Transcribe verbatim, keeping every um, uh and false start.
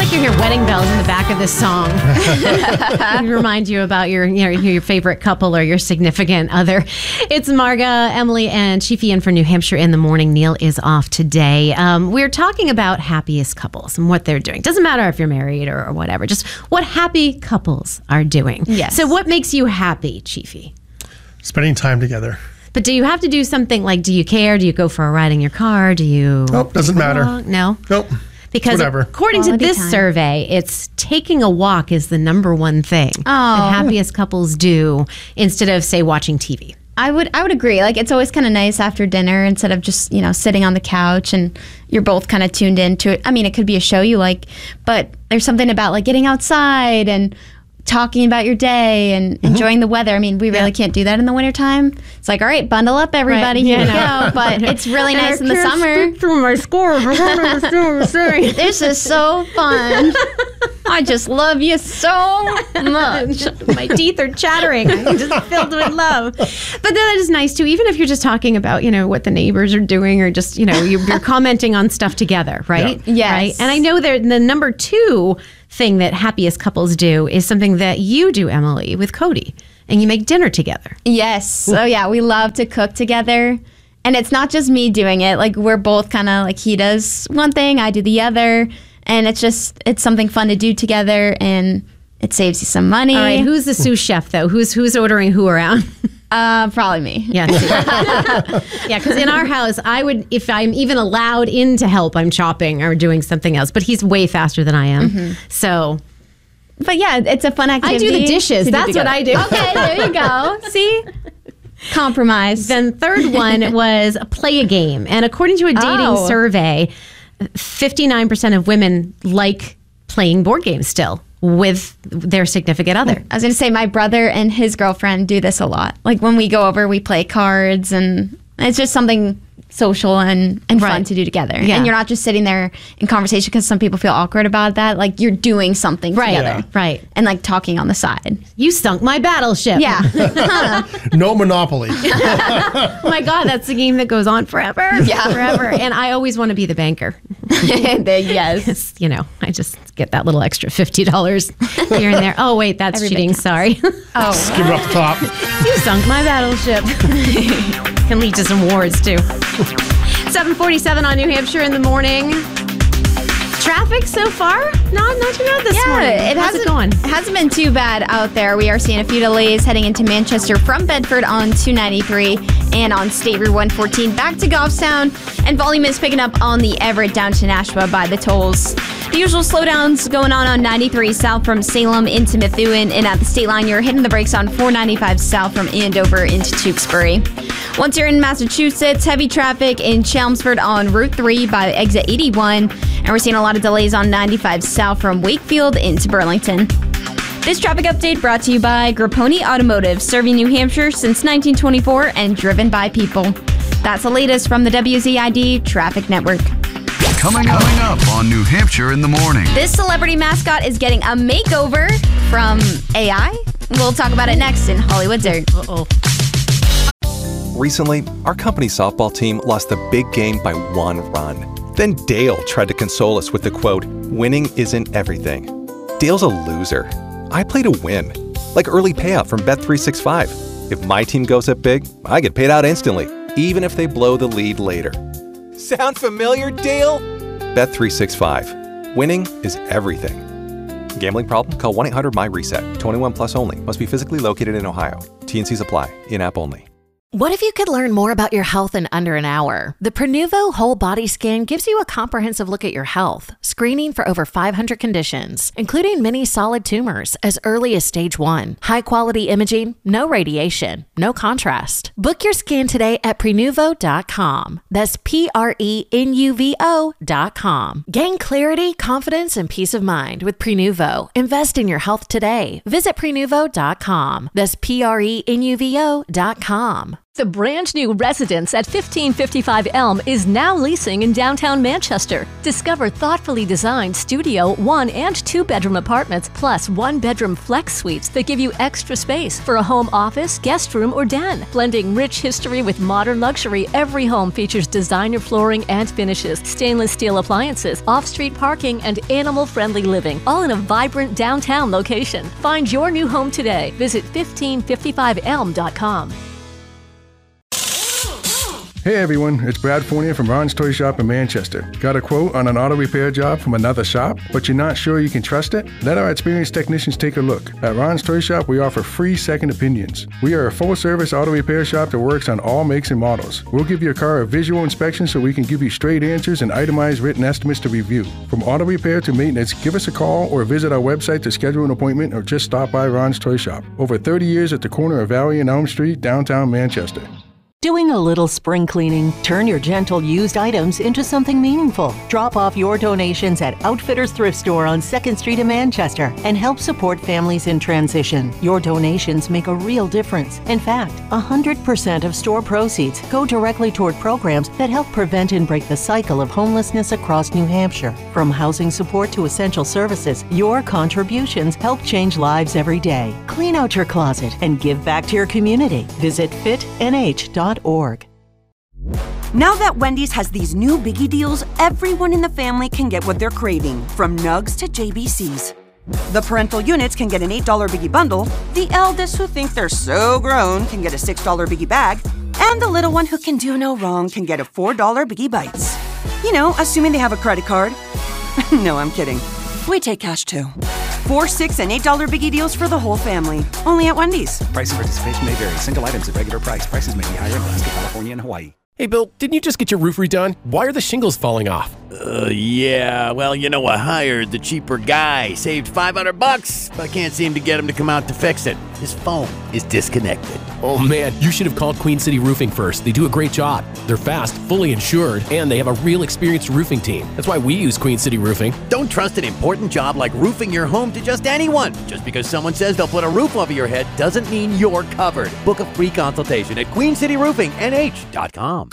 like you hear wedding bells in the back of this song. It reminds you about your, you know, your favorite couple or your significant other. It's Marga, Emily, and Chiefy in for New Hampshire in the morning. Neil is off today. Um, we're talking about happiest couples and what they're doing. Doesn't matter if you're married or, or whatever. Just what happy couples are doing. Yes. So what makes you happy, Chiefy? Spending time together. But do you have to do something like, do you care? Do you go for a ride in your car? Do you? Nope, doesn't matter. Walk? No? Nope. Because Whatever. according Quality to this time. survey, it's taking a walk is the number one thing that happiest couples do instead of, say, watching T V. I would I would agree. Like, it's always kind of nice after dinner instead of just, you know, sitting on the couch and you're both kind of tuned into it. I mean, it could be a show you like, but there's something about like getting outside and talking about your day and Mm-hmm. enjoying the weather. I mean, we really can't do that in the wintertime. It's like, all right, bundle up, everybody. Right. Here Yeah, we go. But it's really nice in the summer. Through my score. This is so fun. I just love you so much. My teeth are chattering. I'm just filled with love. But that is nice too, even if you're just talking about, you know, what the neighbors are doing or just, you know, you're, you're commenting on stuff together, right? Yeah. Yes. Right? And I know that the number two thing that happiest couples do is something that you do, Emily, with Cody, and you make dinner together. Yes. So yeah, we love to cook together. And it's not just me doing it. Like, we're both kind of like, he does one thing, I do the other. And it's just, it's something fun to do together, and it saves you some money. All right, who's the sous chef though? Who's who's ordering who around? Uh, probably me. Yeah, yeah. Because in our house, I would, if I'm even allowed in to help, I'm chopping or doing something else. But he's way faster than I am, Mm-hmm. so But yeah, it's a fun I activity. do the dishes. to do That's what together. I do. Okay, there you go. See? Compromise. Then third one was play a game, and according to a dating Oh. survey, fifty-nine percent of women like playing board games still with their significant other. I was going to say, my brother and his girlfriend do this a lot. Like, when we go over, we play cards, and it's just something social and, and fun Right. to do together. Yeah. And you're not just sitting there in conversation, because some people feel awkward about that. Like, you're doing something Right, together. yeah. Right. And like talking on the side. You sunk my battleship. Yeah. No Monopoly. Oh my God, that's the game that goes on forever. Yeah. Forever. And I always want to be the banker. Yes. It's, you know, I just get that little extra fifty dollars here and there. Oh, wait, that's Everybody cheating. counts. Sorry. Oh. Just give it off the top. You sunk my battleship. Can lead to some wars, too. seven forty-seven on New Hampshire in the morning. Traffic so far? Not, not too bad this Yeah, morning. it How's hasn't, it going? it hasn't been too bad out there. We are seeing a few delays heading into Manchester from Bedford on two ninety-three and on State Route one fourteen back to Goffstown. And volume is picking up on the Everett down to Nashua by the tolls. The usual slowdowns going on on ninety-three south from Salem into Methuen, and at the state line, you're hitting the brakes on four ninety-five south from Andover into Tewksbury. Once you're in Massachusetts, heavy traffic in Chelmsford on Route three by exit eighty-one, and we're seeing a lot of delays on ninety-five south from Wakefield into Burlington. This traffic update brought to you by Grapponi Automotive, serving New Hampshire since nineteen twenty-four and driven by people. That's the latest from the W Z I D Traffic Network. Coming, coming up on New Hampshire in the morning. This celebrity mascot is getting a makeover from A I. We'll talk about it next in Hollywood Dirt. Uh-oh. Recently, our company's softball team lost the big game by one run. Then Dale tried to console us with the quote, "Winning isn't everything." Dale's a loser. I play to win. Like early payout from Bet three sixty-five. If my team goes up big, I get paid out instantly, even if they blow the lead later. Sound familiar, Dale? Bet three sixty-five. Winning is everything. Gambling problem? Call one eight hundred M Y reset. twenty-one plus only. Must be physically located in Ohio. T and Cs apply. In-app only. What if you could learn more about your health in under an hour? The Prenuvo Whole Body Scan gives you a comprehensive look at your health, screening for over five hundred conditions, including many solid tumors as early as stage one. High-quality imaging, no radiation, no contrast. Book your scan today at Prenuvo dot com. That's P R E N U V O dot com. Gain clarity, confidence, and peace of mind with Prenuvo. Invest in your health today. Visit Prenuvo dot com. That's P R E N U V O dot com. The brand new residence at fifteen fifty-five Elm is now leasing in downtown Manchester. Discover thoughtfully designed studio, one and two bedroom apartments, plus one bedroom flex suites that give you extra space for a home office, guest room, or den. Blending rich history with modern luxury, every home features designer flooring and finishes, stainless steel appliances, off-street parking, and animal-friendly living, all in a vibrant downtown location. Find your new home today. Visit fifteen fifty-five elm dot com. Hey everyone, it's Brad Fournier from Ron's Toy Shop in Manchester. Got a quote on an auto repair job from another shop, but you're not sure you can trust it? Let our experienced technicians take a look. At Ron's Toy Shop, we offer free second opinions. We are a full-service auto repair shop that works on all makes and models. We'll give your car a visual inspection so we can give you straight answers and itemized written estimates to review. From auto repair to maintenance, give us a call or visit our website to schedule an appointment or just stop by Ron's Toy Shop. Over thirty years at the corner of Valley and Elm Street, downtown Manchester. Doing a little spring cleaning? Turn your gentle used items into something meaningful. Drop off your donations at Outfitters Thrift Store on second Street in Manchester and help support families in transition. Your donations make a real difference. In fact, one hundred percent of store proceeds go directly toward programs that help prevent and break the cycle of homelessness across New Hampshire. From housing support to essential services, your contributions help change lives every day. Clean out your closet and give back to your community. Visit fit N H dot org. Now that Wendy's has these new biggie deals, everyone in the family can get what they're craving, from nugs to J B Cs. The parental units can get an eight dollar biggie bundle, the eldest who think they're so grown can get a six dollar biggie bag, and the little one who can do no wrong can get a four dollar biggie bites. You know, assuming they have a credit card. No, I'm kidding. We take cash too. Four, six, and eight dollar biggie deals for the whole family. Only at Wendy's. Price and participation may vary. Single items at regular price. Prices may be higher in Alaska, California, and Hawaii. Hey, Bill, didn't you just get your roof redone? Why are the shingles falling off? Uh, yeah. Well, you know, I hired the cheaper guy. Saved five hundred bucks, but I can't seem to get him to come out to fix it. His phone is disconnected. Oh, man, you should have called Queen City Roofing first. They do a great job. They're fast, fully insured, and they have a real experienced roofing team. That's why we use Queen City Roofing. Don't trust an important job like roofing your home to just anyone. Just because someone says they'll put a roof over your head doesn't mean you're covered. Book a free consultation at queen city roofing N H dot com.